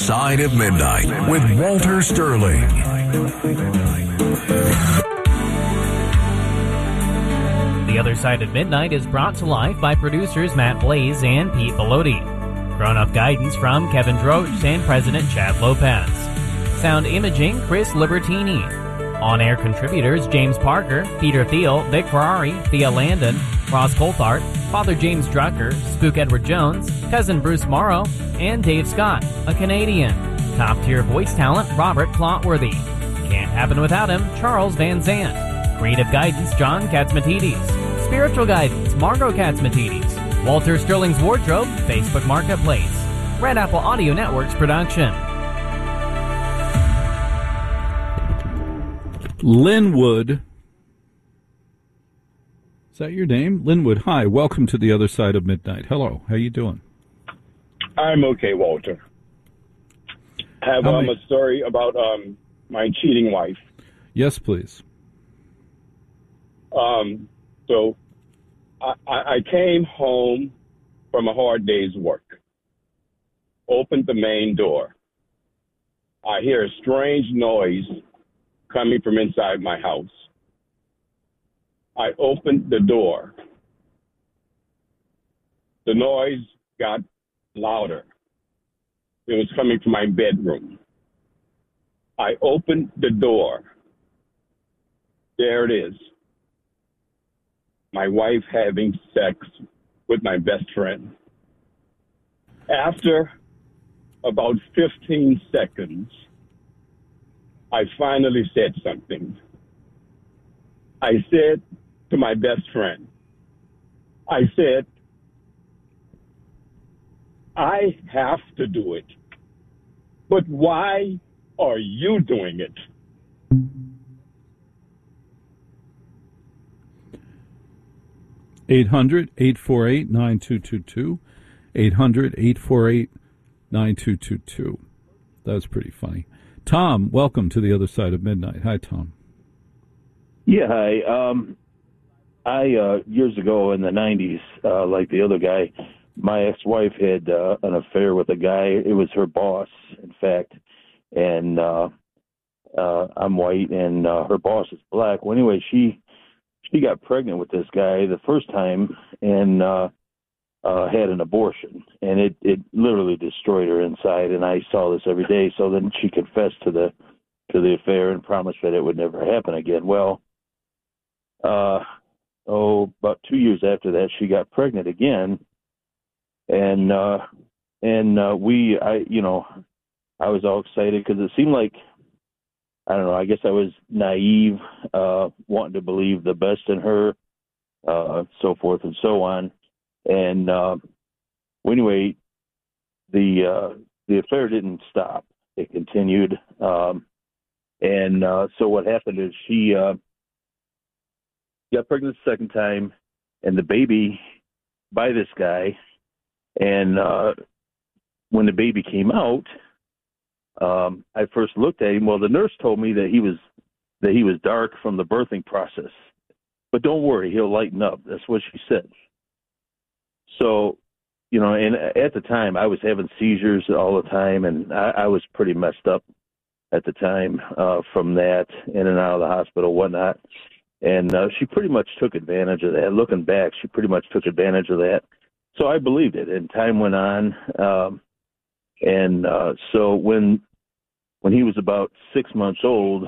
Side of Midnight with Walter Sterling. The Other Side of Midnight is brought to life by producers Matt Blaze and Pete Bellotti. Grown-up guidance from Kevin Droche and President Chad Lopez. Sound imaging, Chris Libertini. On-air contributors, James Parker, Peter Thiel, Vic Ferrari, Thea Landon, Ross Coulthart, Father James Drucker, Spook Edward Jones, Cousin Bruce Morrow, and Dave Scott, a Canadian. Top-tier voice talent, Robert Clotworthy. Can't happen without him, Charles Van Zandt. Creative guidance, John Katzmatidis. Spiritual guidance, Margot Katzmatidis. Walter Sterling's Wardrobe, Facebook Marketplace. Red Apple Audio Network's production. Linwood. Is that your name? Linwood, hi. Welcome to the Other Side of Midnight. Hello. How you doing? I'm okay, Walter. I have a story about my cheating wife. Yes, please. So I came home from a hard day's work, opened the main door. I hear a strange noise coming from inside my house. I opened the door. The noise got louder. It was coming from my bedroom. I opened the door. There it is. My wife having sex with my best friend. After about 15 seconds, I finally said something. I said to my best friend, I said, I have to do it, but why are you doing it? (800-848-9222), 800-848-9222. That's pretty funny. Tom, welcome to the Other Side of Midnight. Hi, Tom. Yeah, hi. I years ago in the 90s, like the other guy, my ex-wife had an affair with a guy. It was her boss, in fact, and I'm white, and her boss is black. Well, anyway, she got pregnant with this guy the first time and had an abortion, and it literally destroyed her inside. And I saw this every day. So then she confessed to the affair and promised that it would never happen again. Well, about 2 years after that, she got pregnant again, and I was all excited because it seemed like, I don't know, I guess I was naive, wanting to believe the best in her, so forth and so on. And anyway, the affair didn't stop; it continued. So what happened is she got pregnant the second time, and the baby by this guy. And when the baby came out, I first looked at him. Well, the nurse told me that he was dark from the birthing process, but don't worry, he'll lighten up. That's what she said. So, and at the time I was having seizures all the time, and I was pretty messed up at the time from that, in and out of the hospital, whatnot. And she pretty much took advantage of that. Looking back, she pretty much took advantage of that. So I believed it, and time went on. So when he was about 6 months old,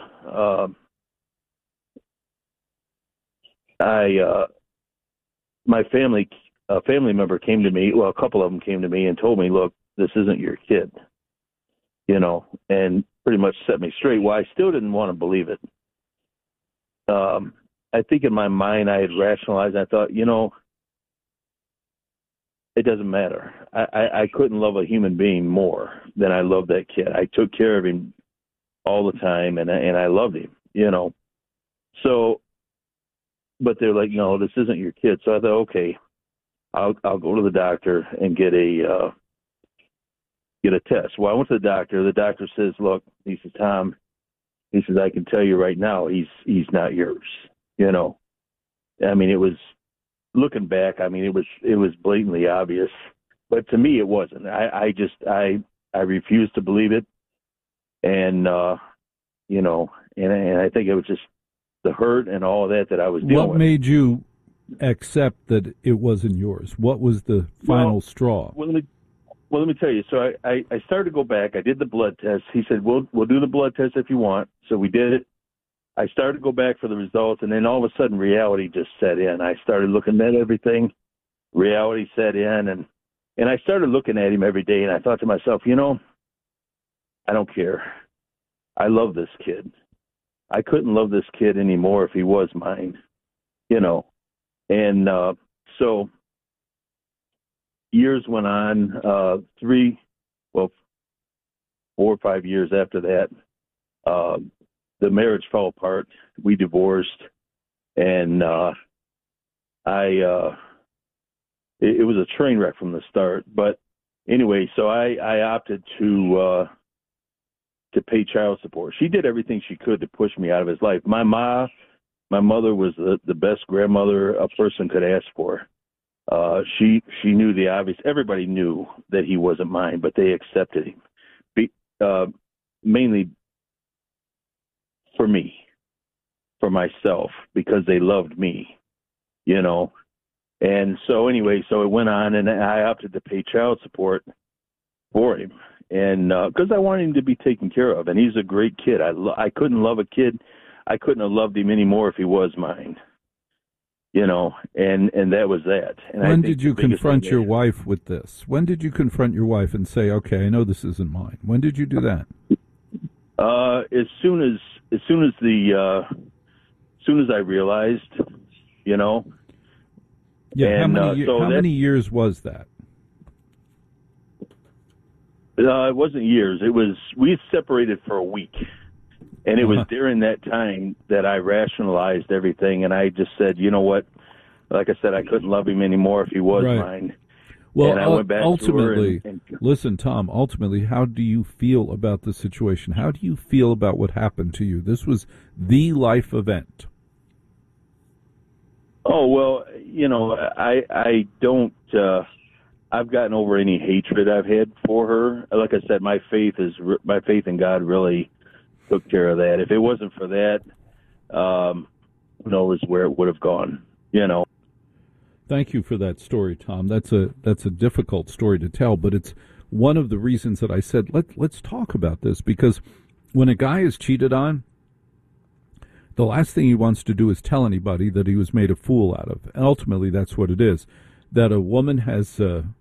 my family member came to me. Well, a couple of them came to me and told me, "Look, this isn't your kid," and pretty much set me straight. Well, I still didn't want to believe it. I think in my mind I had rationalized. I thought, it doesn't matter. I couldn't love a human being more than I loved that kid. I took care of him all the time, and I loved him, So, but they're like, "No, this isn't your kid." So I thought, okay, I'll go to the doctor and get a test. Well, I went to the doctor. The doctor says, "Look," he says, "Tom," he says, "I can tell you right now, he's not yours." I mean, it was, looking back, I mean, it was blatantly obvious, but to me it wasn't. I I refused to believe it. And, and I think it was just the hurt and all of that I was dealing with. What made you accept that it wasn't yours? What was the final straw? Well, let me tell you. So I started to go back. I did the blood test. He said, we'll do the blood test if you want. So we did it. I started to go back for the results, and then all of a sudden reality just set in. I started looking at everything. Reality set in, and I started looking at him every day, and I thought to myself, I don't care. I love this kid. I couldn't love this kid anymore if he was mine, And so years went on, 4 or 5 years after that, the marriage fell apart. We divorced, and it was a train wreck from the start. But anyway, so I opted to pay child support. She did everything she could to push me out of his life. My mother was the best grandmother a person could ask for. She knew the obvious. Everybody knew that he wasn't mine, but they accepted him, mainly for me, for myself, because they loved me, And so anyway, so it went on, and I opted to pay child support for him, and because I wanted him to be taken care of, and he's a great kid. I couldn't love a kid. I couldn't have loved him anymore if he was mine, and that was that. And when did you confront your wife with this? When did you confront your wife and say, okay, I know this isn't mine? When did you do that? As soon as I realized, Yeah, and, how many years was that? It wasn't years. We separated for a week, and it was during that time that I rationalized everything, and I just said, you know what? Like I said, I couldn't love him anymore if he was mine. Well, and I went back ultimately, to her listen, Tom, ultimately, how do you feel about the situation? How do you feel about what happened to you? This was the life event. Oh, well, I don't, I've gotten over any hatred I've had for her. Like I said, my faith in God really took care of that. If it wasn't for that, who knows where it would have gone, Thank you for that story, Tom. That's a difficult story to tell, but it's one of the reasons that I said let's talk about this, because when a guy is cheated on, the last thing he wants to do is tell anybody that he was made a fool out of. And ultimately, that's what it is, that a woman has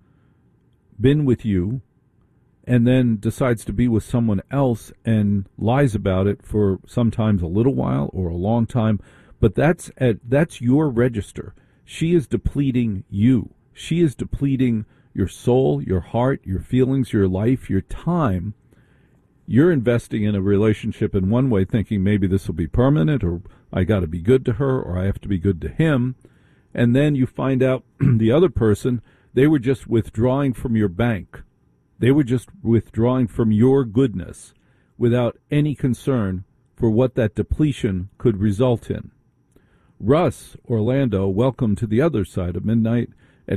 been with you and then decides to be with someone else and lies about it for sometimes a little while or a long time, but that's your register. She is depleting you. She is depleting your soul, your heart, your feelings, your life, your time. You're investing in a relationship in one way, thinking maybe this will be permanent, or I got to be good to her, or I have to be good to him. And then you find out the other person, they were just withdrawing from your bank. They were just withdrawing from your goodness without any concern for what that depletion could result in. Russ, Orlando, welcome to the other side of midnight at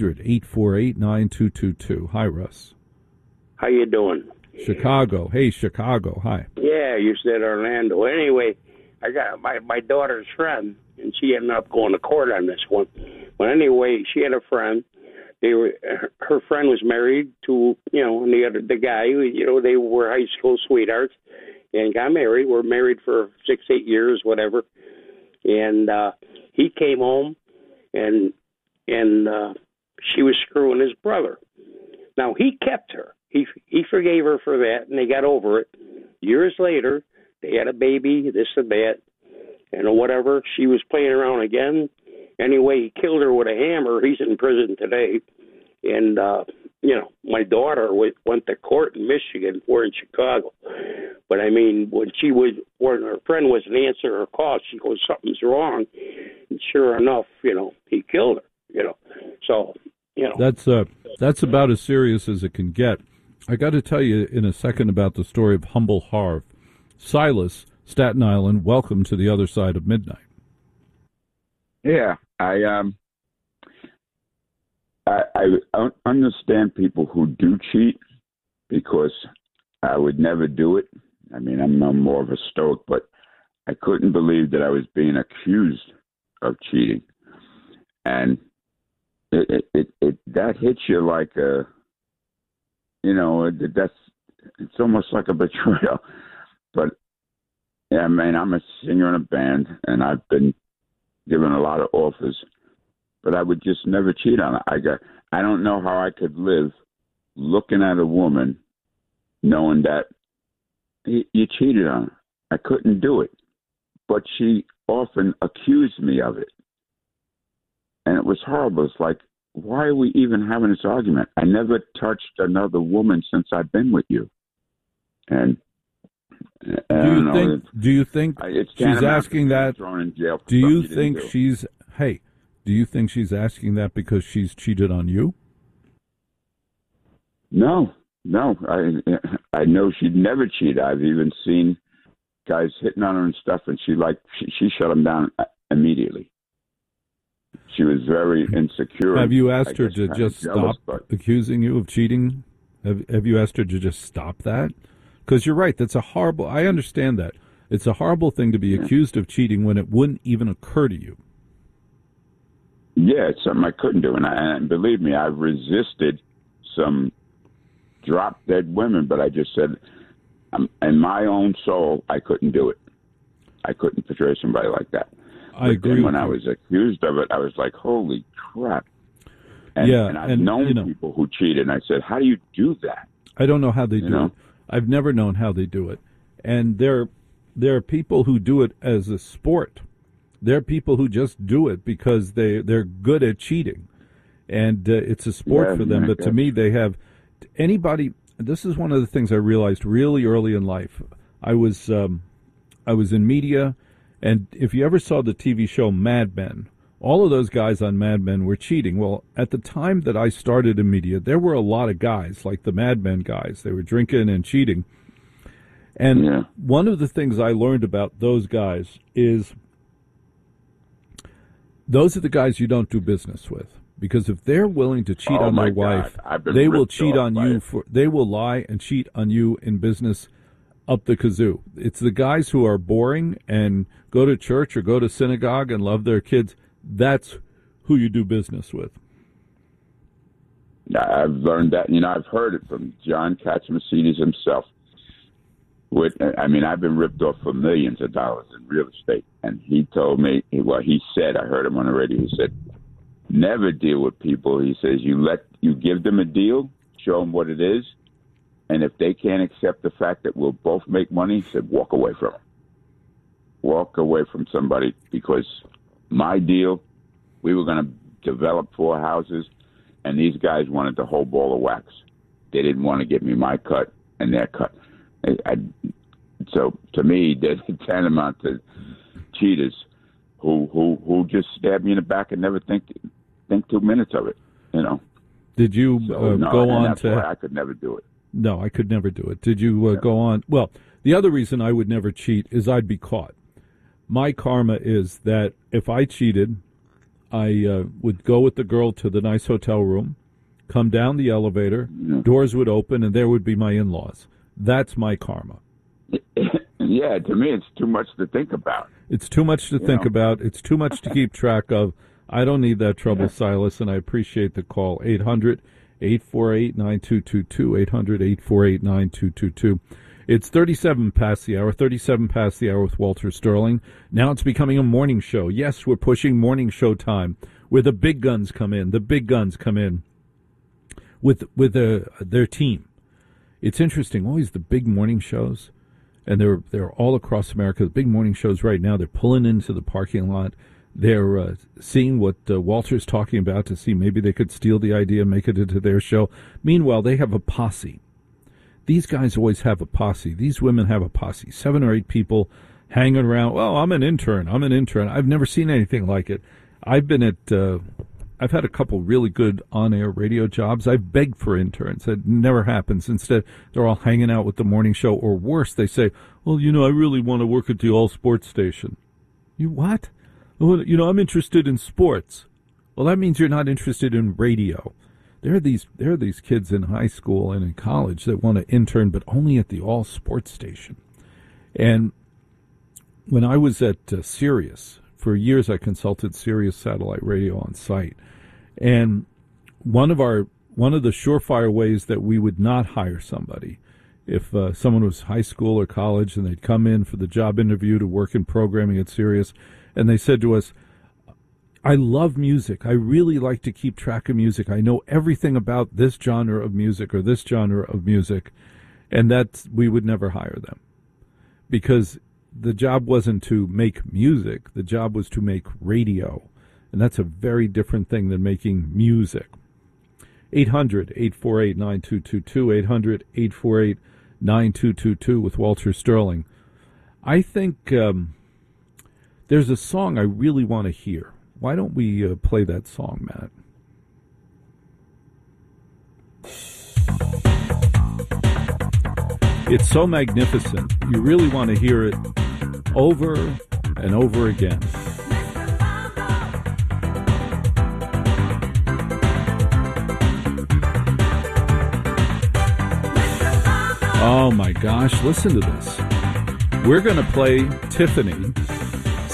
800-848-9222. Hi, Russ. How you doing? Chicago. Hey, Chicago. Hi. Yeah, you said Orlando. Anyway, I got my daughter's friend, and she ended up going to court on this one. But anyway, she had a friend. Her friend was married to, the guy. They were high school sweethearts and got married. Were married for 6-8 years, whatever. And he came home, and she was screwing his brother. Now, he kept her. He forgave her for that, and they got over it. Years later, they had a baby, this and that, and whatever. She was playing around again. Anyway, he killed her with a hammer. He's in prison today. And, my daughter went to court in Michigan. We're in Chicago. But, I mean, when her friend wasn't answering her call, she goes, something's wrong. And sure enough, he killed her, So, That's about as serious as it can get. I got to tell you in a second about the story of Humble Harv. Silas, Staten Island, welcome to the other side of midnight. Yeah, I understand people who do cheat, because I would never do it. I mean, I'm more of a stoic, but I couldn't believe that I was being accused of cheating. And it that hits you like a, it's almost like a betrayal. But yeah, I mean, I'm a singer in a band, and I've been given a lot of offers, but I would just never cheat on her. I don't know how I could live looking at a woman knowing that you cheated on her. I couldn't do it. But she often accused me of it. And it was horrible. It's like, why are we even having this argument? I never touched another woman since I've been with you. And do you think she's asking that? Do you think she's asking that because she's cheated on you? No. I know she'd never cheat. I've even seen guys hitting on her and stuff, and she shut them down immediately. She was very insecure. Have you asked her to just stop accusing you of cheating? Have you asked her to just stop that? Because you're right. That's a horrible. I understand that. It's a horrible thing to be accused of cheating when it wouldn't even occur to you. Yeah, it's something I couldn't do, and believe me, I've resisted some drop-dead women, but I just said, in my own soul, I couldn't do it. I couldn't portray somebody like that. I agree. When I was accused of it, I was like, holy crap. And I've known people who cheated, and I said, how do you do that? I don't know how they do it. I've never known how they do it. And there are people who do it as a sport. There are people who just do it because they're good at cheating. And it's a sport for them. But to me, they have anybody. This is one of the things I realized really early in life. I was in media, and if you ever saw the TV show Mad Men, all of those guys on Mad Men were cheating. Well, at the time that I started in media, there were a lot of guys, like the Mad Men guys. They were drinking and cheating. And one of the things I learned about those guys is those are the guys you don't do business with. Because if they're willing to cheat on their wife, they will cheat on you. They will lie and cheat on you in business up the kazoo. It's the guys who are boring and go to church or go to synagogue and love their kids. That's who you do business with. I've learned that. I've heard it from John Katsimatidis himself. I've been ripped off for millions of dollars in real estate. And he told me, he said, I heard him on the radio, he said, never deal with people. He says, you give them a deal, show them what it is, and if they can't accept the fact that we'll both make money, he said, walk away from them. Walk away from somebody, because my deal, we were going to develop 4 houses, and these guys wanted the whole ball of wax. They didn't want to give me my cut and their cut. So to me, they're tantamount to cheaters who just stab me in the back and never think 2 minutes of it. Did you go on to? Why I could never do it. No, I could never do it. Did you go on? Well, the other reason I would never cheat is I'd be caught. My karma is that if I cheated, I would go with the girl to the nice hotel room, come down the elevator, doors would open, and there would be my in-laws. That's my karma. Yeah, to me, it's too much to think about. It's too much to think about. It's too much to keep track of. I don't need that trouble, Silas, and I appreciate the call. 800-848-9222, 800-848-9222. It's 37 past the hour with Walter Sterling. Now it's becoming a morning show. Yes, we're pushing morning show time where the big guns come in. The big guns come in with their team. It's interesting, always the big morning shows, and they're all across America. The big morning shows right now, they're pulling into the parking lot. They're seeing what Walter's talking about to see maybe they could steal the idea and make it into their show. Meanwhile, they have a posse. These guys always have a posse. These women have a posse. 7 or 8 people hanging around. Well, I'm an intern. I've never seen anything like it. I've had a couple really good on-air radio jobs. I've begged for interns. It never happens. Instead, they're all hanging out with the morning show. Or worse, they say, well, I really want to work at the all-sports station. You what? Well, I'm interested in sports. Well, that means you're not interested in radio. There are these kids in high school and in college that want to intern, but only at the all sports station. And when I was at Sirius, for years I consulted Sirius satellite radio on site, and one of the surefire ways that we would not hire somebody, if someone was high school or college and they'd come in for the job interview to work in programming at Sirius, and they said to us, I love music. I really like to keep track of music. I know everything about this genre of music or this genre of music, and that we would never hire them. Because the job wasn't to make music. The job was to make radio. And that's a very different thing than making music. 800-848-9222, 800-848-9222 with Walter Sterling. I think there's a song I really want to hear. Why don't we play that song, Matt? It's so magnificent. You really want to hear it over and over again. Oh my gosh, listen to this. We're going to play Tiffany